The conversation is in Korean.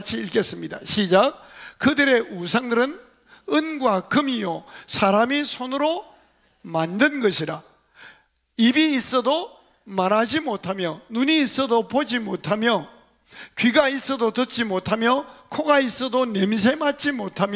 같이 읽겠습니다. 시작. 그들의 우상들은 은과 금이요 사람이 손으로 만든 것이라. 입이 있어도 말하지 못하며, 눈이 있어도 보지 못하며, 귀가 있어도 듣지 못하며, 코가 있어도 냄새 맡지 못하며,